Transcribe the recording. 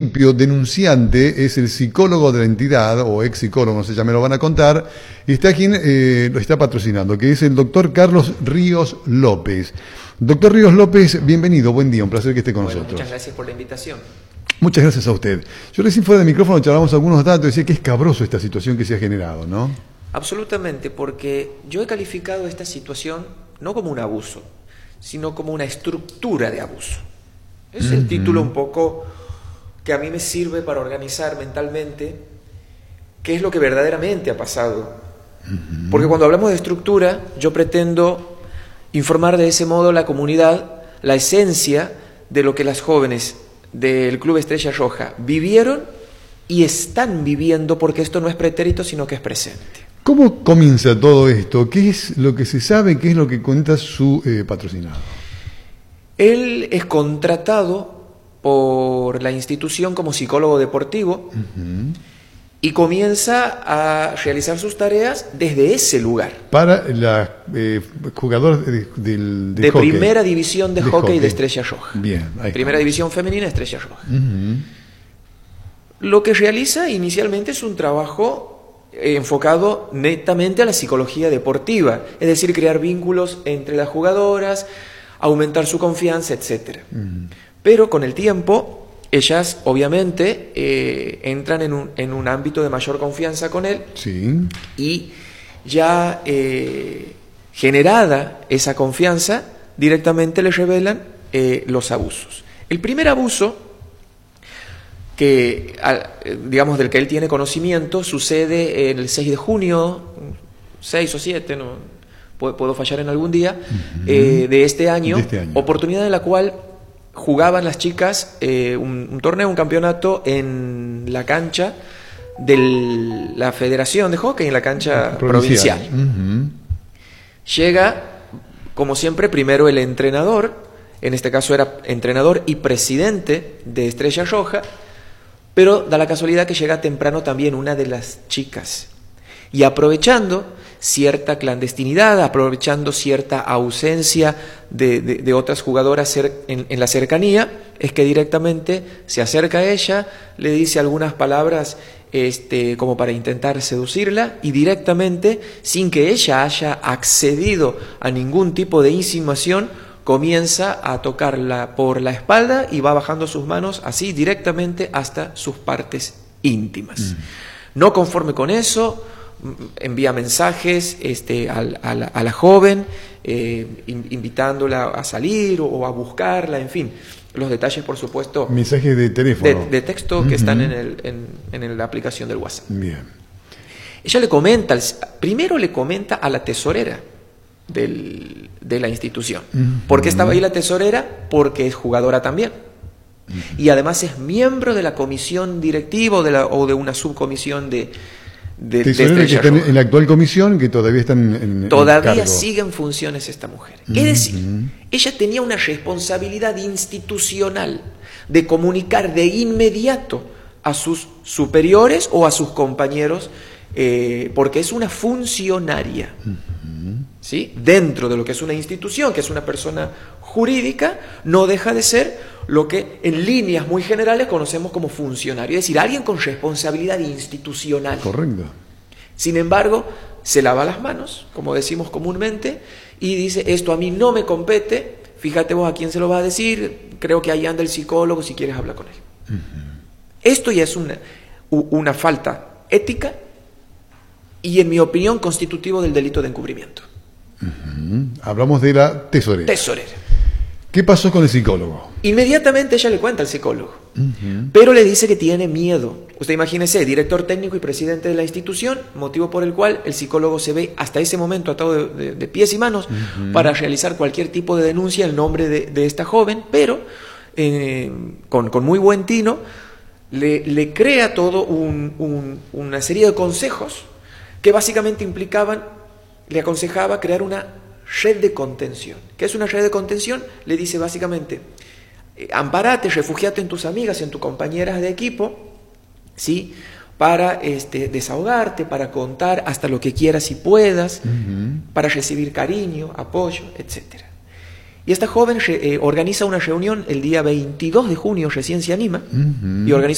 principio denunciante es el psicólogo de la entidad, o ex psicólogo, no sé, ya me lo van a contar, y está quien lo está patrocinando, que es el doctor Carlos Ríos López. Doctor Ríos López, bienvenido, buen día, un placer que esté con nosotros. Muchas gracias por la invitación. Muchas gracias a usted. Yo recién fuera del micrófono charlamos algunos datos, decía que es escabroso esta situación que se ha generado, ¿no? Absolutamente, porque yo he calificado esta situación no como un abuso, sino como una estructura de abuso. Es el título un poco que a mí me sirve para organizar mentalmente qué es lo que verdaderamente ha pasado. Porque cuando hablamos de estructura, yo pretendo informar de ese modo a la comunidad la esencia de lo que las jóvenes del Club Estrella Roja vivieron y están viviendo, porque esto no es pretérito, sino que es presente. ¿Cómo comienza todo esto? ¿Qué es lo que se sabe? ¿Qué es lo que cuenta su patrocinado? Él es contratado por la institución como psicólogo deportivo y comienza a realizar sus tareas desde ese lugar. Para la jugador de hockey. Primera división de hockey de Estrella Roja. Bien, ahí primera está. División femenina Estrella Roja. Lo que realiza inicialmente es un trabajo enfocado netamente a la psicología deportiva, es decir, crear vínculos entre las jugadoras, aumentar su confianza, etc. Pero con el tiempo, ellas obviamente entran en un ámbito de mayor confianza con él. Sí. Y ya generada esa confianza, directamente le revelan los abusos. El primer abuso que, digamos, del que él tiene conocimiento, sucede el 6 de junio, 6 o 7, no puedo fallar en algún día, de este año, oportunidad en la cual jugaban las chicas un torneo, un campeonato en la cancha de la Federación de Hockey, en la cancha provincial. Llega, como siempre, primero el entrenador, en este caso era entrenador y presidente de Estrella Roja, pero da la casualidad que llega temprano también una de las chicas. Y aprovechando cierta clandestinidad, aprovechando cierta ausencia de otras jugadoras en la cercanía, es que directamente se acerca a ella, le dice algunas palabras como para intentar seducirla, y directamente, sin que ella haya accedido a ningún tipo de insinuación, comienza a tocarla por la espalda y va bajando sus manos así directamente hasta sus partes íntimas. No conforme con eso, envía mensajes a la joven, invitándola a salir o a buscarla, en fin. Los detalles, por supuesto. Mensajes de teléfono. De texto que están en la aplicación del WhatsApp. Bien. Ella le comenta, primero le comenta a la tesorera de la institución. ¿Por qué estaba ahí la tesorera? Porque es jugadora también. Y además es miembro de la comisión directiva o de una subcomisión de Tesorera que están en la actual comisión, que todavía están todavía sigue en funciones esta mujer. Es decir, ella tenía una responsabilidad institucional de comunicar de inmediato a sus superiores o a sus compañeros, porque es una funcionaria. ¿Sí? Dentro de lo que es una institución, que es una persona jurídica, no deja de ser lo que en líneas muy generales conocemos como funcionario, es decir, alguien con responsabilidad institucional. Correcto. Sin embargo, se lava las manos, como decimos comúnmente, y dice, esto a mí no me compete, fíjate vos a quién se lo va a decir, creo que ahí anda el psicólogo, si quieres hablar con él. Esto ya es una falta ética y, en mi opinión, constitutivo del delito de encubrimiento. Hablamos de la tesorera. Tesorera. ¿Qué pasó con el psicólogo? Inmediatamente ella le cuenta al psicólogo, pero le dice que tiene miedo. Usted imagínese, director técnico y presidente de la institución, motivo por el cual el psicólogo se ve hasta ese momento atado de pies y manos para realizar cualquier tipo de denuncia en nombre de esta joven, pero con muy buen tino le crea todo una serie de consejos que básicamente le aconsejaba crear una red de contención. ¿Qué es una red de contención? Le dice básicamente, amparate, refugiate en tus amigas, en tus compañeras de equipo, ¿sí? Para desahogarte, para contar hasta lo que quieras y puedas, para recibir cariño, apoyo, etc. Y esta joven organiza una reunión el día 22 de junio, recién se anima, y organiza